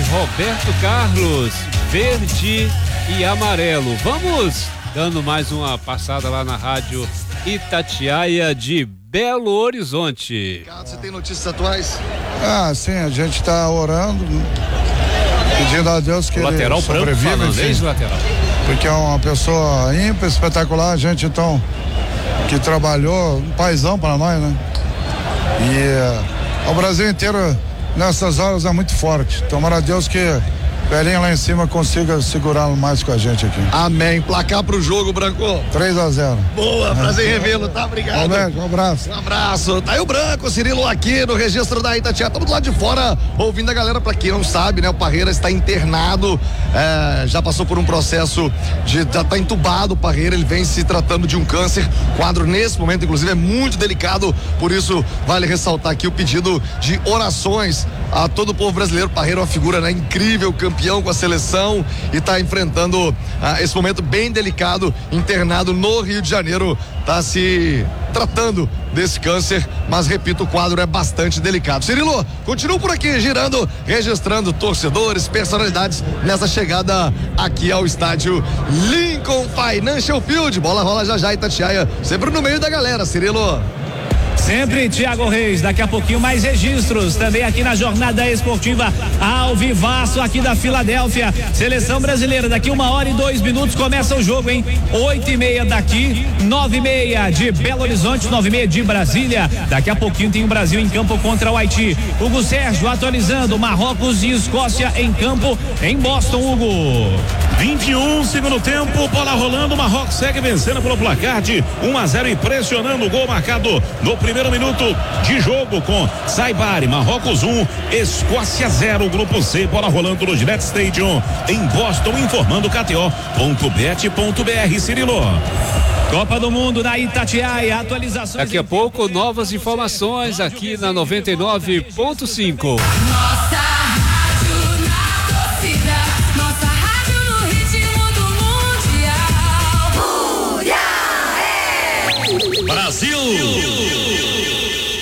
Roberto Carlos, verde e amarelo. Vamos dando mais uma passada lá na rádio Itatiaia de Belo Horizonte. Você tem notícias atuais? Sim, a gente está orando, pedindo a Deus que lateral ele sobreviva, desde lateral. Porque é uma pessoa ímpar, espetacular, a gente então que trabalhou, um paizão para nós, né? E o Brasil inteiro nessas horas é muito forte. Tomara a Deus que o velhinho lá em cima consiga segurá-lo mais com a gente aqui. Amém. Placar pro jogo, Branco. 3-0. Boa, prazer em revê-lo, tá? Obrigado. Roberto, um abraço. Um abraço. Tá aí o Branco, Cirilo aqui no registro da Itatiaia. Estamos do lado de fora ouvindo a galera. Pra quem não sabe, né? O Parreira está internado, já passou por um processo já tá entubado o Parreira, ele vem se tratando de um câncer. O quadro nesse momento, inclusive, é muito delicado, por isso vale ressaltar aqui o pedido de orações a todo o povo brasileiro. Parreira é uma figura, né, incrível, campeão com a seleção e está enfrentando esse momento bem delicado, internado no Rio de Janeiro, está se tratando desse câncer, mas repito, o quadro é bastante delicado. Cirilo, continua por aqui girando, registrando torcedores, personalidades nessa chegada aqui ao estádio Lincoln Financial Field. Bola rola já Itatiaia, sempre no meio da galera, Cirilo. Sempre Thiago Reis, daqui a pouquinho mais registros também aqui na jornada esportiva ao vivaço aqui da Filadélfia, seleção brasileira, daqui 1h02 começa o jogo, hein? 8h30 daqui, 9h30 de Belo Horizonte, 9h30 de Brasília, daqui a pouquinho tem o Brasil em campo contra o Haiti. Hugo Sérgio atualizando, Marrocos e Escócia em campo em Boston, Hugo. 21, segundo tempo, bola rolando, Marrocos segue vencendo pelo placar de 1-0 e pressionando o gol marcado no primeiro minuto de jogo com Saibari. Marrocos 1, Escócia 0, grupo C, bola rolando no Gillette Stadium em Boston, informando KTO.bet.br. Cirilo. Copa do Mundo na Itatiaia, atualizações. Daqui a pouco, novas informações aqui na 99.5. Nossa